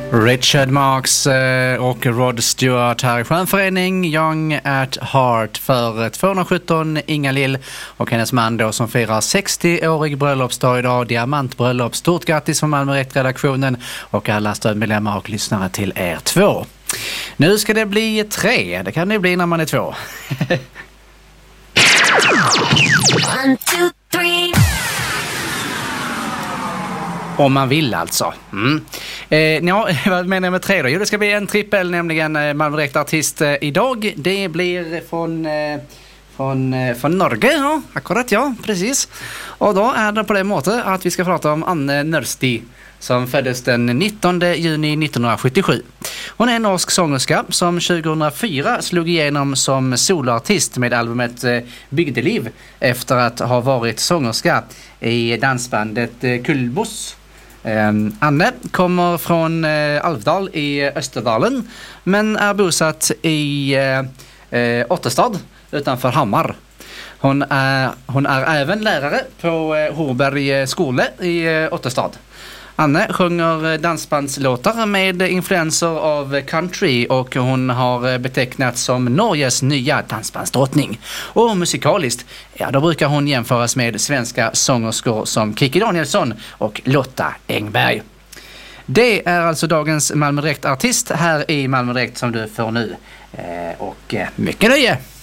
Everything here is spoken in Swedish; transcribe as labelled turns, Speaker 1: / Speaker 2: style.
Speaker 1: Richard Marx och Rod Stewart här i Skönförening Young at Heart för 217 Inga-Lill och hennes man då som firar 60-årig bröllopsdag idag, diamantbröllop. Stort grattis från Malmö Rätt-redaktionen och alla stödmedlemmar och lyssnare till er två. Nu ska det bli 3, det kan det bli när man är 2.
Speaker 2: 1, 2, 3.
Speaker 1: Om man vill alltså. Vad menar jag med 3 då? Jo, det ska bli en trippel, nämligen Malmö Rätt-artist idag. Det blir från Norge, ja. Akkurat, ja, precis. Och då är det på det måttet att vi ska prata om Anne Nørsti, som föddes den 19 juni 1977. Hon är en norsk sångerska som 2004 slog igenom som soloartist med albumet Bygdeliv efter att ha varit sångerska i dansbandet Kullbos. Anne kommer från Alvdal i Österdalen men är bosatt i Ottestad utanför Hammar. Hon är även lärare på Horberg skole i Ottestad. Anne sjunger dansbandslåtar med influenser av country och hon har betecknats som Norges nya dansbandsdrottning. Och musikaliskt, ja, då brukar hon jämföras med svenska sångerskor som Kikki Danielsson och Lotta Engberg. Det är alltså dagens Malmö Rätt-artist här i Malmö Rätt som du får nu. Och mycket nöje!